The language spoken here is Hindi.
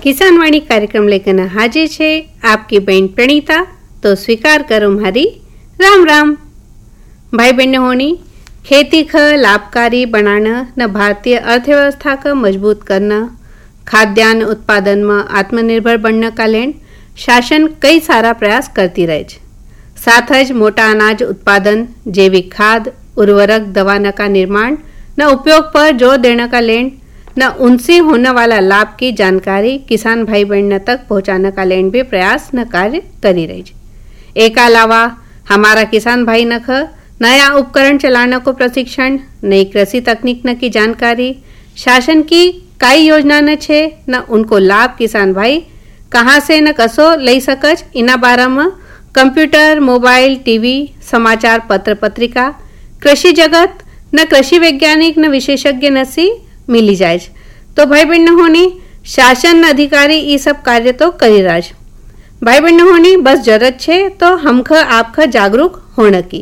किसान वाणी कार्यक्रम लेकर हाजिर छे आपकी बहन प्रणीता। तो स्वीकार करो मारी राम राम। भाई बहनों, खेती ख लाभकारी बनाना न भारतीय अर्थव्यवस्था का मजबूत करना, खाद्यान्न उत्पादन में आत्मनिर्भर बनने का लेन शासन कई सारा प्रयास करती रहे। साथ ज मोटा अनाज उत्पादन, जैविक खाद, उर्वरक, दवा का निर्माण न उपयोग पर जोर देने का लेन न उनसे होने वाला लाभ की जानकारी किसान भाई बहन तक पहुंचाने का लेन भी प्रयास न कार्य करी रही। एक अलावा हमारा किसान भाई न नया उपकरण चलाने को प्रशिक्षण, नई कृषि तकनीक न की जानकारी, शासन की कई योजना न छे न उनको लाभ किसान भाई कहाँ से न कसो लई सकज, इना बारे में कंप्यूटर, मोबाइल, टीवी, समाचार पत्र पत्रिका, कृषि जगत न कृषि वैज्ञानिक न विशेषज्ञ न सी मिली जाए। तो भाई बहन होनी शासन अधिकारी ये सब कार्य तो करी राज। भाई बहन होनी बस जरूरत छे तो हमख आपख जागरूक होने की।